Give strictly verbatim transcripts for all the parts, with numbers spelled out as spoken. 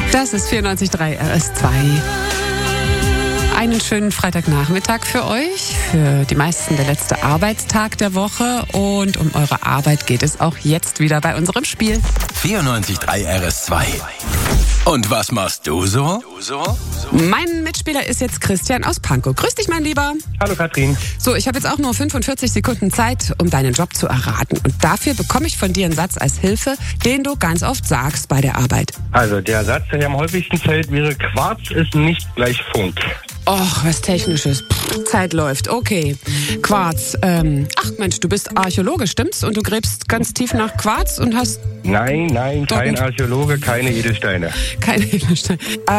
Das ist vierundneunzig Komma drei R S zwei. Einen schönen Freitagnachmittag für euch. Für die meisten der letzte Arbeitstag der Woche. Und um eure Arbeit geht es auch jetzt wieder bei unserem Spiel. vierundneunzig Komma drei R S zwei. Und was machst du so? Mein Mitspieler ist jetzt Christian aus Pankow. Grüß dich, mein Lieber. Hallo Katrin. So, ich habe jetzt auch nur fünfundvierzig Sekunden Zeit, um deinen Job zu erraten. Und dafür bekomme ich von dir einen Satz als Hilfe, den du ganz oft sagst bei der Arbeit. Also der Satz, der hier am häufigsten fällt, wäre: Quarz ist nicht gleich Funk. Och, was Technisches. Pff, Zeit läuft. Okay. Quarz. Ähm, ach Mensch, du bist Archäologe, stimmt's? Und du gräbst ganz tief nach Quarz und hast... Nein, nein, kein Doch. Archäologe, keine Edelsteine. Keine Edelsteine.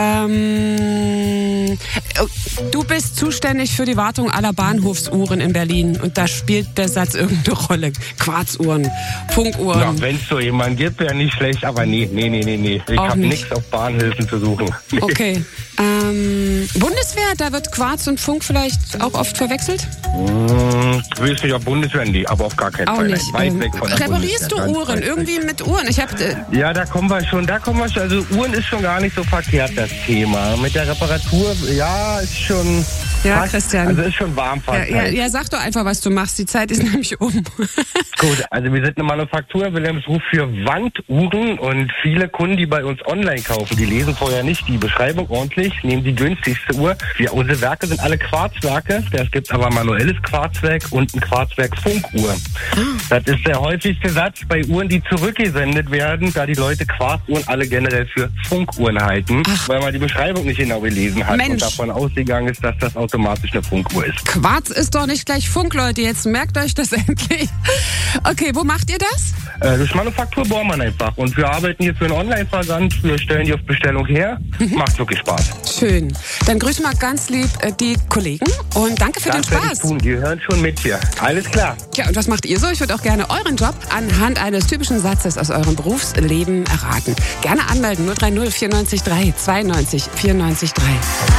Ähm, du bist zuständig für die Wartung aller Bahnhofsuhren in Berlin. Und da spielt der Satz irgendeine Rolle. Quarzuhren, Funkuhren. Ja, wenn es so jemanden gibt, wäre nicht schlecht, aber nee, nee, nee, nee, nee. Ich Auch habe nicht. nichts auf Bahnhilfen zu suchen. Nee. Okay. Ähm, Bundeswehr, da wird Quarz und Funk vielleicht auch oft verwechselt? Hm, ich weiß nicht, ob Bundeswehr, nee, aber auf gar keinen Auch Fall. Nein, nicht. weit Ähm, weg von der Reparierst du Bundeswehr, ganz Uhren? weit weg. Irgendwie mit Uhren? Ich hab... Äh, Ja, da kommen wir schon, da kommen wir schon. Also Uhren ist schon gar nicht so verkehrt, das Thema. Mit der Reparatur, ja, ist schon... Ja, fast, Christian. Also ist schon warm ja, fast. ja, ja, sag doch einfach, was du machst. Die Zeit ist nämlich um. Gut, also wir sind eine Manufaktur in Wilhelmshof für Wanduhren und viele Kunden, die bei uns online kaufen, die lesen vorher nicht die Beschreibung ordentlich, nehmen die günstigste Uhr. Wir, unsere Werke sind alle Quarzwerke, es gibt aber manuelles Quarzwerk und ein Quarzwerk Funkuhr. Das ist der häufigste Satz bei Uhren, die zurückgesendet werden, da die Leute Quarzuhren alle generell für Funkuhren halten, Ach. weil man die Beschreibung nicht genau gelesen hat Mensch. und davon ausgegangen ist, dass das automatisch eine Funkuhr ist. Quarz ist doch nicht gleich Funk, Leute. Jetzt merkt euch das endlich. Okay, wo macht ihr das? Äh, durch Manufaktur Bormann einfach. Und wir arbeiten hier für einen Online-Versand. Wir stellen die auf Bestellung her. Macht wirklich Spaß. Schön. Dann grüß mal ganz lieb äh, die Kollegen und danke für Das den werde ich Spaß. tun. Die hören schon mit hier. Alles klar. Tja, und was macht ihr so? Ich würde auch gerne euren Job anhand eines typischen Satzes aus eurem Berufsleben erraten. Gerne anmelden. null drei null vierundneunzig drei zweiundneunzig vierundneunzig drei.